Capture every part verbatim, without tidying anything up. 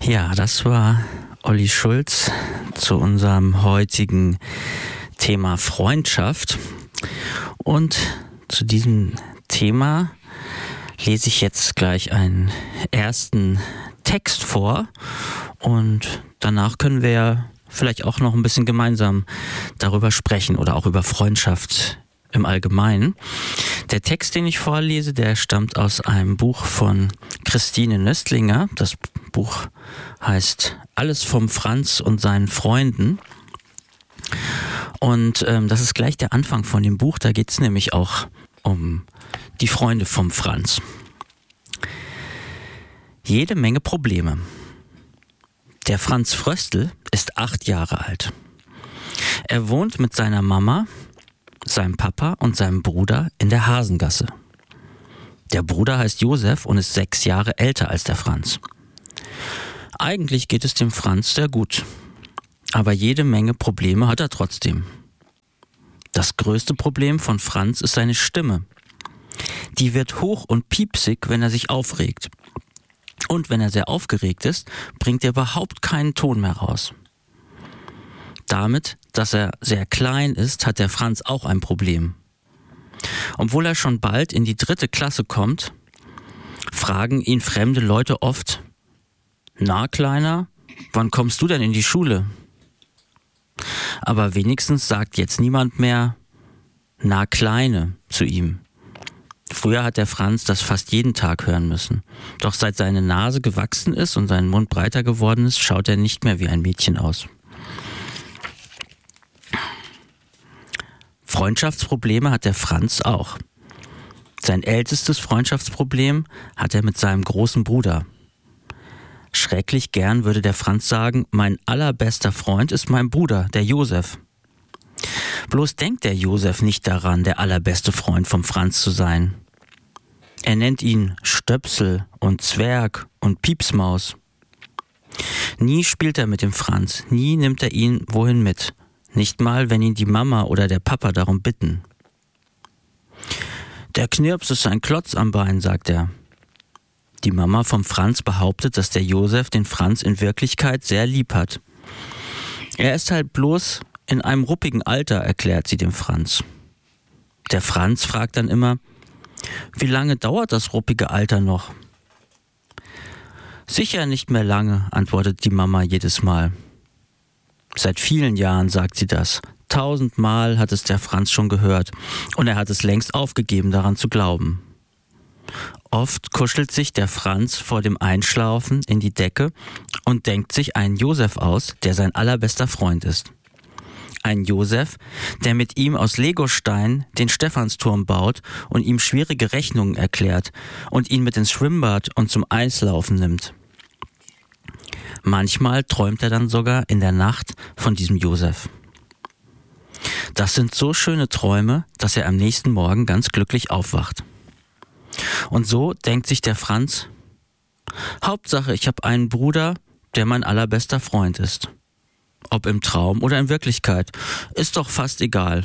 Ja, das war Olli Schulz zu unserem heutigen Thema Freundschaft. Und zu diesem Thema lese ich jetzt gleich einen ersten Text vor und danach können wir ja vielleicht auch noch ein bisschen gemeinsam darüber sprechen oder auch über Freundschaft im Allgemeinen. Der Text, den ich vorlese, der stammt aus einem Buch von Christine Nöstlinger. Das Buch heißt Alles vom Franz und seinen Freunden. Und ähm, das ist gleich der Anfang von dem Buch. Da geht es nämlich auch um die Freunde vom Franz. Jede Menge Probleme. Der Franz Fröstl ist acht Jahre alt. Er wohnt mit seiner Mama, seinem Papa und seinem Bruder in der Hasengasse. Der Bruder heißt Josef und ist sechs Jahre älter als der Franz. Eigentlich geht es dem Franz sehr gut, aber jede Menge Probleme hat er trotzdem. Das größte Problem von Franz ist seine Stimme. Die wird hoch und piepsig, wenn er sich aufregt. Und wenn er sehr aufgeregt ist, bringt er überhaupt keinen Ton mehr raus. Damit, dass er sehr klein ist, hat der Franz auch ein Problem. Obwohl er schon bald in die dritte Klasse kommt, fragen ihn fremde Leute oft: Na, Kleiner, wann kommst du denn in die Schule? Aber wenigstens sagt jetzt niemand mehr Na, Kleine zu ihm. Früher hat der Franz das fast jeden Tag hören müssen. Doch seit seine Nase gewachsen ist und sein Mund breiter geworden ist, schaut er nicht mehr wie ein Mädchen aus. Freundschaftsprobleme hat der Franz auch. Sein ältestes Freundschaftsproblem hat er mit seinem großen Bruder. Schrecklich gern würde der Franz sagen, mein allerbester Freund ist mein Bruder, der Josef. Bloß denkt der Josef nicht daran, der allerbeste Freund vom Franz zu sein. Er nennt ihn Stöpsel und Zwerg und Piepsmaus. Nie spielt er mit dem Franz, nie nimmt er ihn wohin mit. Nicht mal, wenn ihn die Mama oder der Papa darum bitten. Der Knirps ist ein Klotz am Bein, sagt er. Die Mama vom Franz behauptet, dass der Josef den Franz in Wirklichkeit sehr lieb hat. Er ist halt bloß in einem ruppigen Alter, erklärt sie dem Franz. Der Franz fragt dann immer, wie lange dauert das ruppige Alter noch? Sicher nicht mehr lange, antwortet die Mama jedes Mal. Seit vielen Jahren sagt sie das. Tausendmal hat es der Franz schon gehört und er hat es längst aufgegeben, daran zu glauben. Oft kuschelt sich der Franz vor dem Einschlafen in die Decke und denkt sich einen Josef aus, der sein allerbester Freund ist. Ein Josef, der mit ihm aus Legosteinen den Stephansturm baut und ihm schwierige Rechnungen erklärt und ihn mit ins Schwimmbad und zum Eislaufen nimmt. Manchmal träumt er dann sogar in der Nacht von diesem Josef. Das sind so schöne Träume, dass er am nächsten Morgen ganz glücklich aufwacht. Und so denkt sich der Franz, Hauptsache, ich habe einen Bruder, der mein allerbester Freund ist. Ob im Traum oder in Wirklichkeit, ist doch fast egal.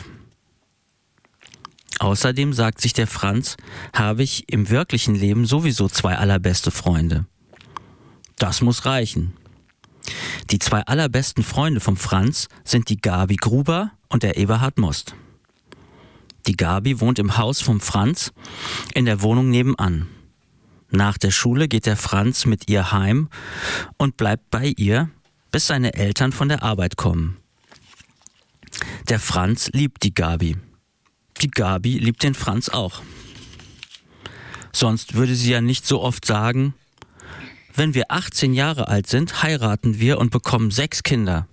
Außerdem, sagt sich der Franz, habe ich im wirklichen Leben sowieso zwei allerbeste Freunde. Das muss reichen. Die zwei allerbesten Freunde vom Franz sind die Gabi Gruber und der Eberhard Most. Die Gabi wohnt im Haus vom Franz in der Wohnung nebenan. Nach der Schule geht der Franz mit ihr heim und bleibt bei ihr, bis seine Eltern von der Arbeit kommen. Der Franz liebt die Gabi. Die Gabi liebt den Franz auch. Sonst würde sie ja nicht so oft sagen, wenn wir achtzehn Jahre alt sind, heiraten wir und bekommen sechs Kinder.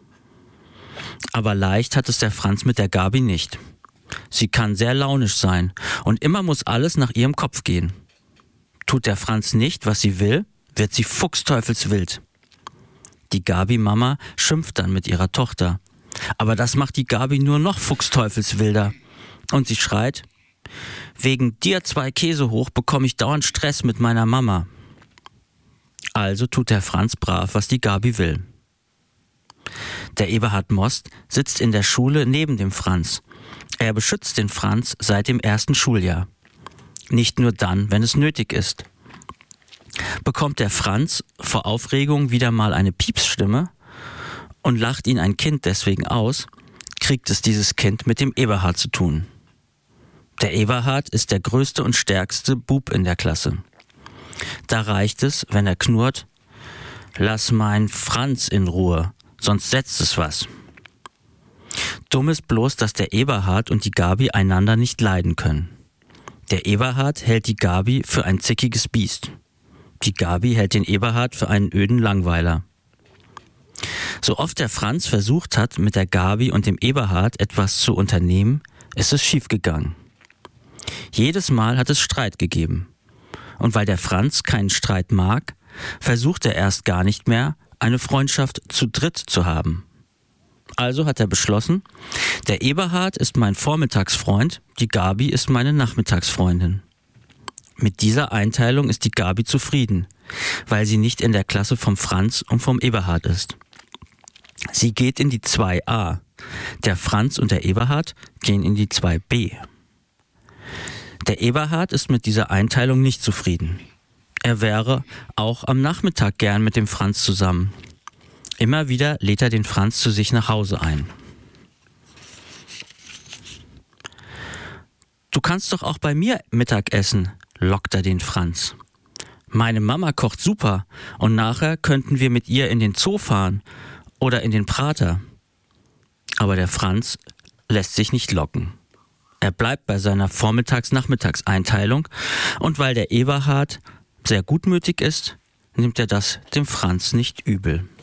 Aber leicht hat es der Franz mit der Gabi nicht. Sie kann sehr launisch sein und immer muss alles nach ihrem Kopf gehen. Tut der Franz nicht, was sie will, wird sie fuchsteufelswild. Die Gabi-Mama schimpft dann mit ihrer Tochter. Aber das macht die Gabi nur noch fuchsteufelswilder. Und sie schreit, wegen dir zwei Käse hoch bekomme ich dauernd Stress mit meiner Mama. Also tut der Franz brav, was die Gabi will. Der Eberhard Most sitzt in der Schule neben dem Franz. Er beschützt den Franz seit dem ersten Schuljahr. Nicht nur dann, wenn es nötig ist. Bekommt der Franz vor Aufregung wieder mal eine Piepsstimme und lacht ihn ein Kind deswegen aus, kriegt es dieses Kind mit dem Eberhard zu tun. Der Eberhard ist der größte und stärkste Bub in der Klasse. Da reicht es, wenn er knurrt: Lass mein Franz in Ruhe, sonst setzt es was. Dumm ist bloß, dass der Eberhard und die Gabi einander nicht leiden können. Der Eberhard hält die Gabi für ein zickiges Biest. Die Gabi hält den Eberhard für einen öden Langweiler. So oft der Franz versucht hat, mit der Gabi und dem Eberhard etwas zu unternehmen, ist es schiefgegangen. Jedes Mal hat es Streit gegeben. Und weil der Franz keinen Streit mag, versucht er erst gar nicht mehr, eine Freundschaft zu dritt zu haben. Also hat er beschlossen, der Eberhard ist mein Vormittagsfreund, die Gabi ist meine Nachmittagsfreundin. Mit dieser Einteilung ist die Gabi zufrieden, weil sie nicht in der Klasse vom Franz und vom Eberhard ist. Sie geht in die zwei a. Der Franz und der Eberhard gehen in die zwei b. Der Eberhard ist mit dieser Einteilung nicht zufrieden. Er wäre auch am Nachmittag gern mit dem Franz zusammen. Immer wieder lädt er den Franz zu sich nach Hause ein. Du kannst doch auch bei mir Mittag essen, lockt er den Franz. Meine Mama kocht super und nachher könnten wir mit ihr in den Zoo fahren oder in den Prater. Aber der Franz lässt sich nicht locken. Er bleibt bei seiner Vormittags-Nachmittags-Einteilung und weil der Eberhard sehr gutmütig ist, nimmt er das dem Franz nicht übel.